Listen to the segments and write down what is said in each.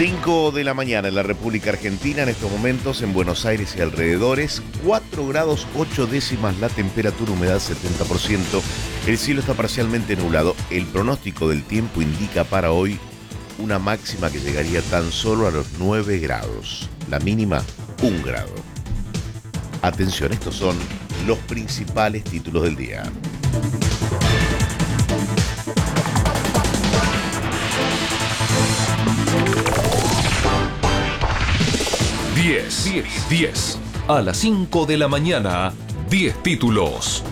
5 de la mañana en la República Argentina, en estos momentos en Buenos Aires y alrededores, 4 grados 8 décimas la temperatura, humedad 70%, el cielo está parcialmente nublado. El pronóstico del tiempo indica para hoy una máxima que llegaría tan solo a los 9 grados, la mínima 1 grado. Atención, estos son los principales títulos del día. Diez. A las 5 de la mañana, 10 títulos.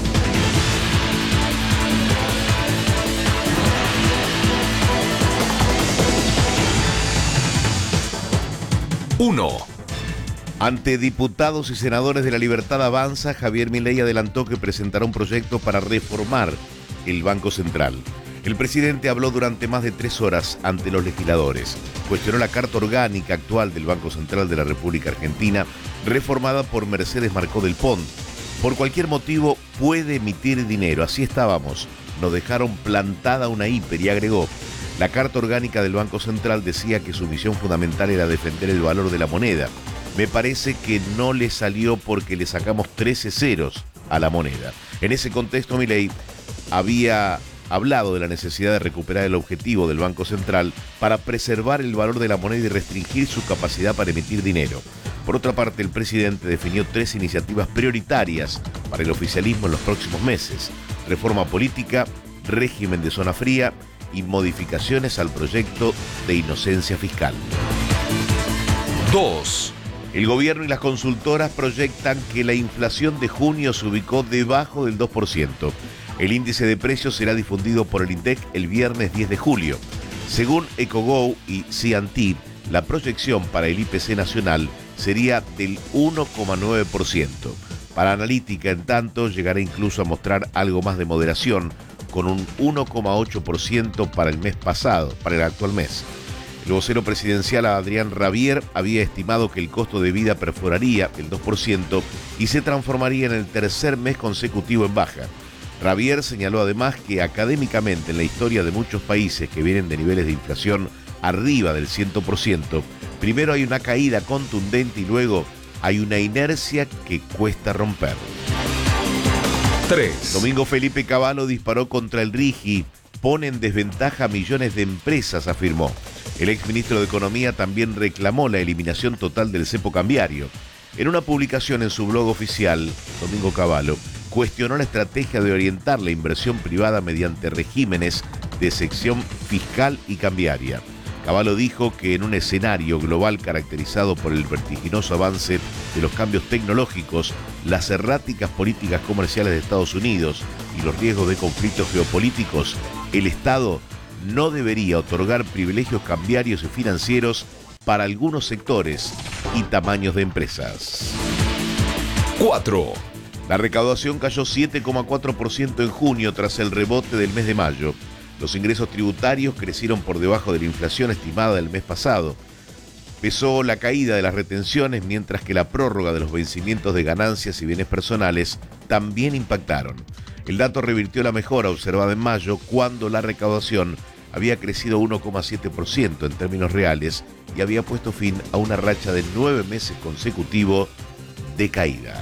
Uno. Ante diputados y senadores de La Libertad Avanza, Javier Milei adelantó que presentará un proyecto para reformar el Banco Central. El presidente habló durante más de 3 horas ante los legisladores. Cuestionó la carta orgánica actual del Banco Central de la República Argentina, reformada por Mercedes Marcó del Pont. Por cualquier motivo puede emitir dinero. Así estábamos. Nos dejaron plantada una hiper y agregó: la carta orgánica del Banco Central decía que su misión fundamental era defender el valor de la moneda. Me parece que no le salió porque le sacamos 13 ceros a la moneda. En ese contexto, Milei había hablado de la necesidad de recuperar el objetivo del Banco Central para preservar el valor de la moneda y restringir su capacidad para emitir dinero. Por otra parte, el presidente definió 3 iniciativas prioritarias para el oficialismo en los próximos meses: reforma política, régimen de zona fría y modificaciones al proyecto de inocencia fiscal. 2. El gobierno y las consultoras proyectan que la inflación de junio se ubicó debajo del 2%. El índice de precios será difundido por el INDEC el viernes 10 de julio. Según EcoGo y C&T, la proyección para el IPC nacional sería del 1,9%. Para Analítica, en tanto, llegará incluso a mostrar algo más de moderación, con un 1,8% para el mes pasado, para el actual mes. El vocero presidencial Adrián Rabier había estimado que el costo de vida perforaría el 2% y se transformaría en el tercer mes consecutivo en baja. Rabier señaló además que académicamente en la historia de muchos países que vienen de niveles de inflación arriba del 100%, primero hay una caída contundente y luego hay una inercia que cuesta romper. 3. Domingo Felipe Cavallo disparó contra el RIGI, pone en desventaja a millones de empresas, afirmó. El exministro de Economía también reclamó la eliminación total del cepo cambiario. En una publicación en su blog oficial, Domingo Cavallo cuestionó la estrategia de orientar la inversión privada mediante regímenes de sección fiscal y cambiaria. Cavallo dijo que en un escenario global caracterizado por el vertiginoso avance de los cambios tecnológicos, las erráticas políticas comerciales de Estados Unidos y los riesgos de conflictos geopolíticos, el Estado no debería otorgar privilegios cambiarios y financieros para algunos sectores y tamaños de empresas. 4. La recaudación cayó 7,4% en junio tras el rebote del mes de mayo. Los ingresos tributarios crecieron por debajo de la inflación estimada del mes pasado. Pesó la caída de las retenciones, mientras que la prórroga de los vencimientos de ganancias y bienes personales también impactaron. El dato revirtió la mejora observada en mayo, cuando la recaudación había crecido 1,7% en términos reales y había puesto fin a una racha de 9 meses consecutivos de caída.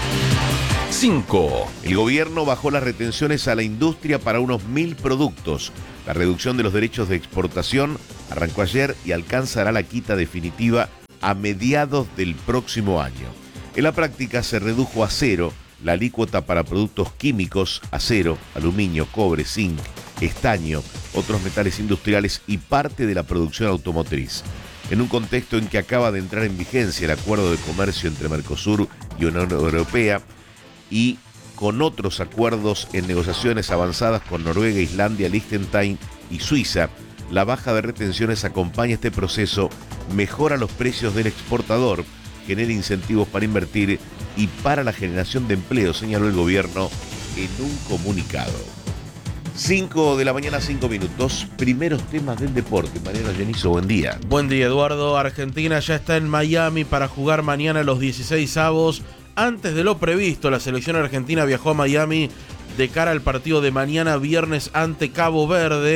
5. El gobierno bajó las retenciones a la industria para unos 1.000 productos. La reducción de los derechos de exportación arrancó ayer y alcanzará la quita definitiva a mediados del próximo año. En la práctica se redujo a 0 la alícuota para productos químicos, acero, aluminio, cobre, zinc, estaño, otros metales industriales y parte de la producción automotriz. En un contexto en que acaba de entrar en vigencia el acuerdo de comercio entre Mercosur y Unión Europea, y con otros acuerdos en negociaciones avanzadas con Noruega, Islandia, Liechtenstein y Suiza, la baja de retenciones acompaña este proceso, mejora los precios del exportador, genera incentivos para invertir y para la generación de empleo, señaló el gobierno en un comunicado. 5 de la mañana, 5 minutos. Primeros temas del deporte. Mariano Genizo, buen día. Buen día, Eduardo. Argentina ya está en Miami para jugar mañana los 16avos. Antes de lo previsto, la selección argentina viajó a Miami de cara al partido de mañana viernes ante Cabo Verde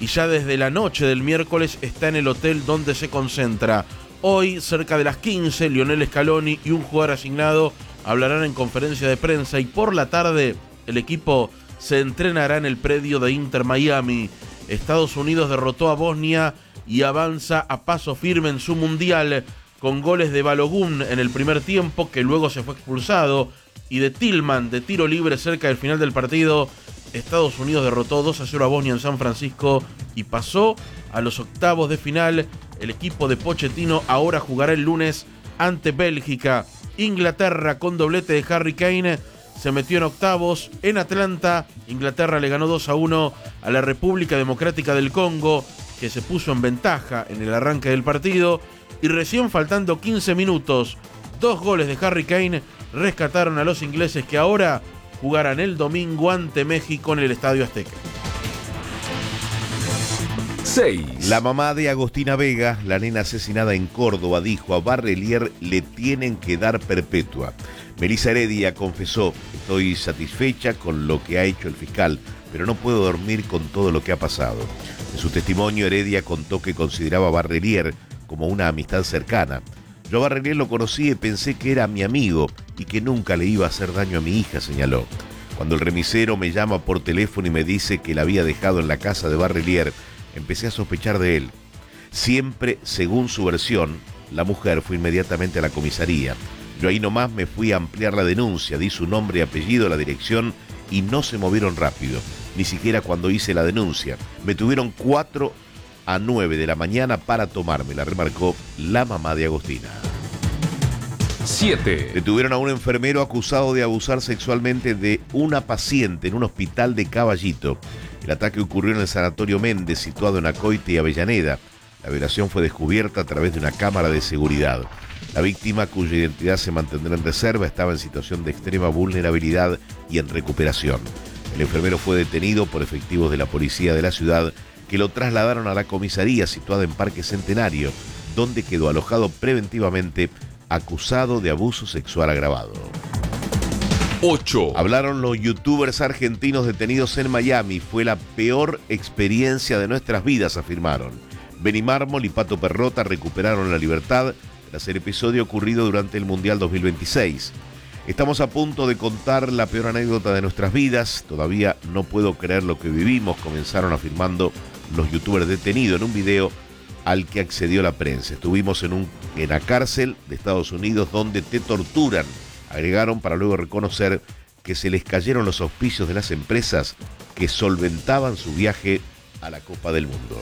y ya desde la noche del miércoles está en el hotel donde se concentra. Hoy, cerca de las 15, Lionel Scaloni y un jugador asignado hablarán en conferencia de prensa y por la tarde el equipo se entrenará en el predio de Inter Miami. Estados Unidos derrotó a Bosnia y avanza a paso firme en su mundial con goles de Balogun en el primer tiempo, que luego se fue expulsado, y de Tillman de tiro libre cerca del final del partido. Estados Unidos derrotó 2-0 a Bosnia en San Francisco y pasó a los octavos de final. El equipo de Pochettino ahora jugará el lunes ante Bélgica. Inglaterra, con doblete de Harry Kane, se metió en octavos en Atlanta. Inglaterra le ganó 2-1 a la República Democrática del Congo, que se puso en ventaja en el arranque del partido. Y recién faltando 15 minutos, 2 goles de Harry Kane rescataron a los ingleses, que ahora jugarán el domingo ante México en el Estadio Azteca. 6. La mamá de Agostina Vega, la nena asesinada en Córdoba, dijo: a Barrelier le tienen que dar perpetua. Melissa Heredia confesó: estoy satisfecha con lo que ha hecho el fiscal, pero no puedo dormir con todo lo que ha pasado. En su testimonio, Heredia contó que consideraba a Barrelier como una amistad cercana. Yo a Barrelier lo conocí y pensé que era mi amigo y que nunca le iba a hacer daño a mi hija, señaló. Cuando el remisero me llama por teléfono y me dice que la había dejado en la casa de Barrelier, empecé a sospechar de él. Siempre, según su versión, la mujer fue inmediatamente a la comisaría. Yo ahí nomás me fui a ampliar la denuncia, di su nombre y apellido, la dirección, y no se movieron rápido, ni siquiera cuando hice la denuncia. Me tuvieron 4 a 9 de la mañana para tomármela, remarcó la mamá de Agostina. 7. Detuvieron a un enfermero acusado de abusar sexualmente de una paciente en un hospital de Caballito. El ataque ocurrió en el Sanatorio Méndez, situado en Acoite y Avellaneda. La violación fue descubierta a través de una cámara de seguridad. La víctima, cuya identidad se mantendrá en reserva, estaba en situación de extrema vulnerabilidad y en recuperación. El enfermero fue detenido por efectivos de la policía de la ciudad, que lo trasladaron a la comisaría situada en Parque Centenario, donde quedó alojado preventivamente, acusado de abuso sexual agravado. 8. Hablaron los youtubers argentinos detenidos en Miami. Fue la peor experiencia de nuestras vidas, afirmaron. Benny Mármol y Pato Perrota recuperaron la libertad tras el episodio ocurrido durante el Mundial 2026. Estamos a punto de contar la peor anécdota de nuestras vidas. Todavía no puedo creer lo que vivimos, comenzaron afirmando los youtubers detenidos en un video al que accedió la prensa. Estuvimos en la cárcel de Estados Unidos donde te torturan, agregaron, para luego reconocer que se les cayeron los auspicios de las empresas que solventaban su viaje a la Copa del Mundo.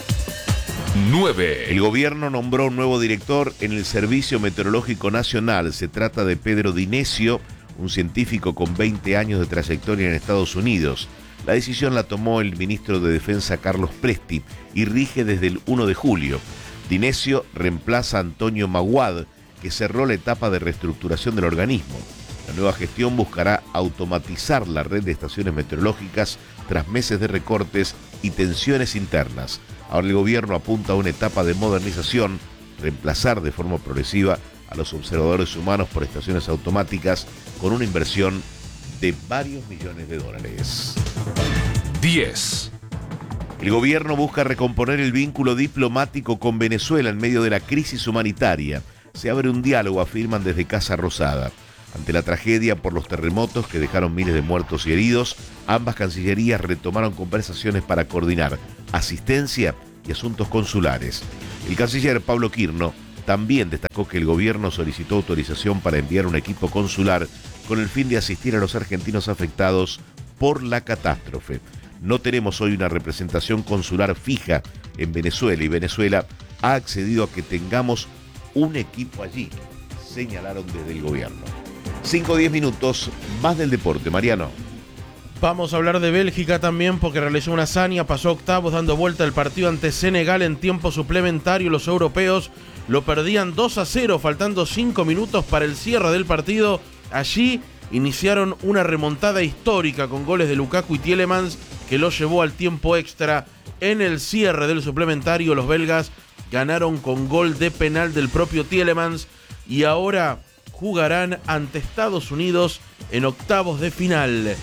9. El gobierno nombró un nuevo director en el Servicio Meteorológico Nacional. Se trata de Pedro Dinesio, un científico con 20 años de trayectoria en Estados Unidos. La decisión la tomó el ministro de Defensa Carlos Presti y rige desde el 1 de julio. Dinesio reemplaza a Antonio Maguad, que cerró la etapa de reestructuración del organismo. La nueva gestión buscará automatizar la red de estaciones meteorológicas tras meses de recortes y tensiones internas. Ahora el gobierno apunta a una etapa de modernización, reemplazar de forma progresiva a los observadores humanos por estaciones automáticas con una inversión de varios millones de dólares. 10. El gobierno busca recomponer el vínculo diplomático con Venezuela en medio de la crisis humanitaria. Se abre un diálogo, afirman desde Casa Rosada. Ante la tragedia por los terremotos que dejaron miles de muertos y heridos, ambas cancillerías retomaron conversaciones para coordinar asistencia y asuntos consulares. El canciller Pablo Quirno también destacó que el gobierno solicitó autorización para enviar un equipo consular con el fin de asistir a los argentinos afectados por la catástrofe. No tenemos hoy una representación consular fija en Venezuela y Venezuela ha accedido a que tengamos un equipo allí, señalaron desde el gobierno. 5 o 10 minutos más del deporte, Mariano. Vamos a hablar de Bélgica también porque realizó una hazaña, pasó a octavos dando vuelta el partido ante Senegal en tiempo suplementario. Los europeos lo perdían 2-0, faltando 5 minutos para el cierre del partido. Allí iniciaron una remontada histórica con goles de Lukaku y Tielemans que lo llevó al tiempo extra. En el cierre del suplementario, los belgas ganaron con gol de penal del propio Tielemans y ahora jugarán ante Estados Unidos en octavos de final.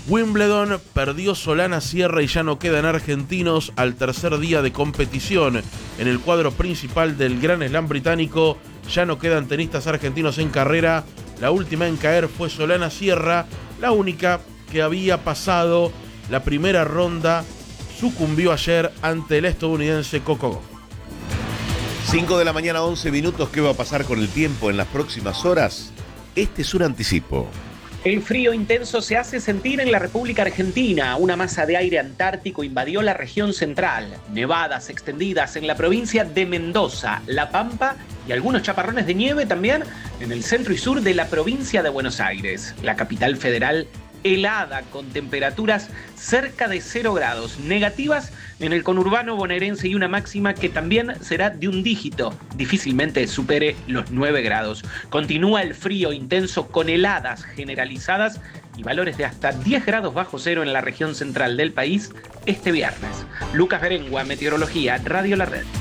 Wimbledon perdió Solana Sierra y ya no quedan argentinos al tercer día de competición. En el cuadro principal del Grand Slam británico ya no quedan tenistas argentinos en carrera. La última en caer fue Solana Sierra, la única que había pasado la primera ronda. Sucumbió ayer ante el estadounidense Coco Gauff. 5 de la mañana, 11 minutos. ¿Qué va a pasar con el tiempo en las próximas horas? Este es un anticipo. El frío intenso se hace sentir en la República Argentina. Una masa de aire antártico invadió la región central. Nevadas extendidas en la provincia de Mendoza, La Pampa y algunos chaparrones de nieve también en el centro y sur de la provincia de Buenos Aires. La capital federal helada con temperaturas cerca de 0 grados, negativas en el conurbano bonaerense y una máxima que también será de un dígito, difícilmente supere los 9 grados. Continúa el frío intenso con heladas generalizadas y valores de hasta 10 grados bajo cero en la región central del país este viernes. Lucas Berengua, Meteorología, Radio La Red.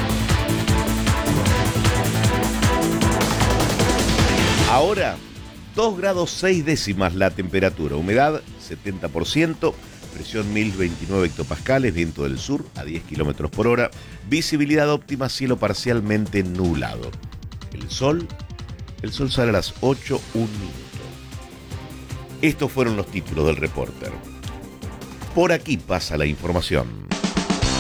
Ahora, 2 grados 6 décimas la temperatura, humedad 70%, presión 1029 hectopascales, viento del sur a 10 kilómetros por hora, visibilidad óptima, cielo parcialmente nublado. El sol sale a las 8:01. Estos fueron los títulos del Reporter. Por aquí pasa la información.